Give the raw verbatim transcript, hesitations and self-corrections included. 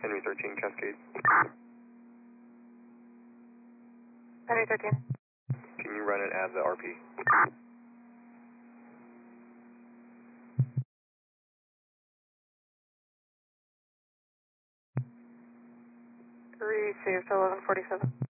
Henry thirteen Cascade. Henry thirteen. Can you run it as the R P? Received eleven forty-seven.